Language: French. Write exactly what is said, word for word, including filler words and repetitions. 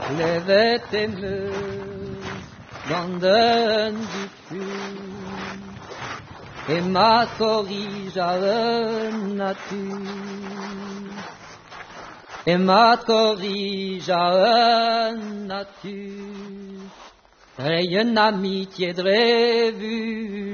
lève tes mains dans du cul et ma corrige à la nature et ma corrige à la nature. Rien amitié de revue